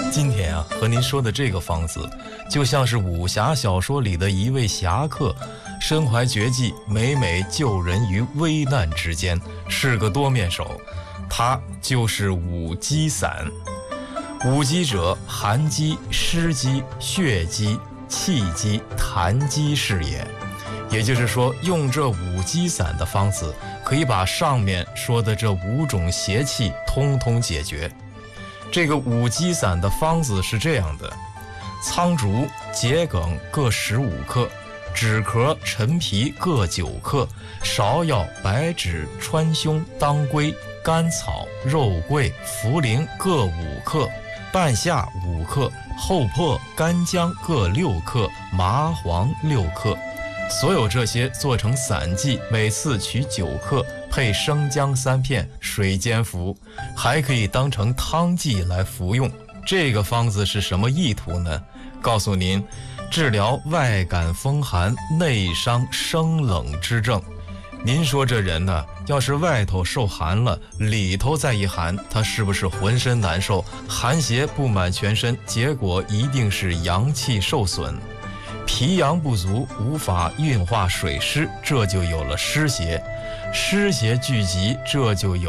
今天啊，和您说的这个方子，就像是武侠小说里的一位侠客，身怀绝技，每每救人于危难之间，是个多面手。他就是五鸡散。五鸡者，寒鸡、湿鸡、血鸡、气鸡、痰鸡是也。也就是说，用这五鸡散的方子，可以把上面说的这5种邪气通通解决。这个五鸡散的方子是这样的：苍竹、桔梗各15克，止咳、陈皮各9克，芍药、白芷、川芎、当归、甘草、肉桂、茯苓各5克，半夏5克，厚朴、干姜各6克，麻黄6克。所有这些做成散剂，每次取9克，配生姜3片，水煎服，还可以当成汤剂来服用。这个方子是什么意图呢？告诉您，治疗外感风寒、内伤生冷之症。您说这人呢，要是外头受寒了，里头再一寒，他是不是浑身难受，寒邪布满全身，结果一定是阳气受损，脾阳不足，无法运化水湿，这就有了湿邪，湿邪聚集，这就有